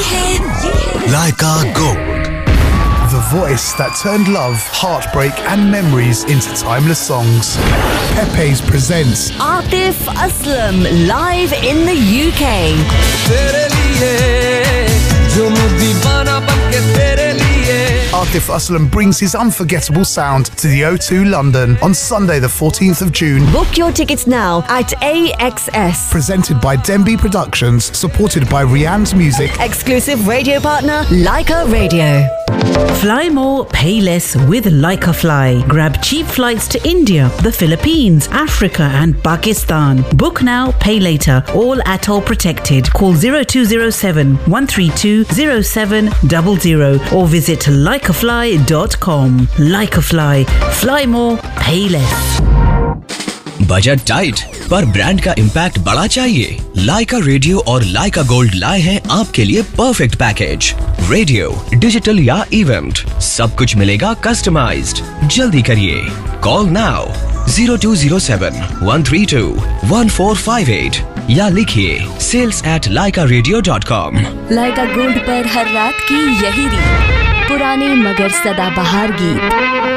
Laika Gold. The voice that turned love, heartbreak and memories into timeless songs. Pepe's presents Atif Aslam live in the UK. Atif Aslam brings his unforgettable sound to the O2 London on Sunday the 14th of June. Book your tickets now at AXS. Presented by Denby Productions, supported by Rianne's Music. Exclusive radio partner, Laika Radio. Fly more, pay less with Laika Fly. Grab cheap flights to India, the Philippines, Africa and Pakistan. Book now, pay later. All atoll protected. Call 0207 132 0700 or visit laikafly.com. Laika Fly. Fly more, pay less. Budget tight पर brand का impact बड़ा चाहिए? लाइका radio और लाइका gold लाए हैं आपके लिए perfect package. Radio, digital या इवेंट, सब कुछ मिलेगा कस्टमाइज्ड। जल्दी करिए, कॉल नाउ 0207 132 1458 या लिखिए sales@laikaradio.com। लाइका गोल्ड पर हर रात की यही रीत, पुराने मगर सदाबहार गीत।